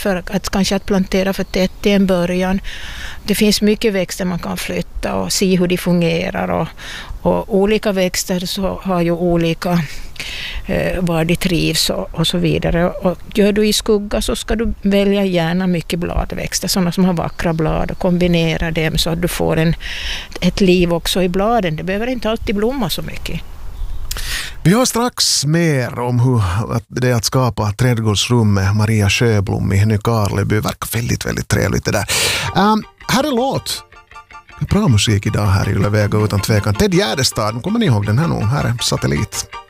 för att kanske att plantera för tätt till en början. Det finns mycket växter man kan flytta och se hur de fungerar och olika växter så har ju olika var de trivs och så vidare. Och gör du i skugga så ska du välja gärna mycket bladväxter, sådana som har vackra blad och kombinera dem så att du får ett liv också i bladen. Det behöver inte alltid blomma så mycket. Vi har strax mer om hur det är att skapa trädgårdsrum med Maria Sjöblom i Nykarleby. Verkar väldigt, väldigt trevligt det där. Här är låt. Bra musik idag här i Yle Vega utan tvekan. Ted Gärdestad, kommer ni ihåg den här nu? Här är Satellit.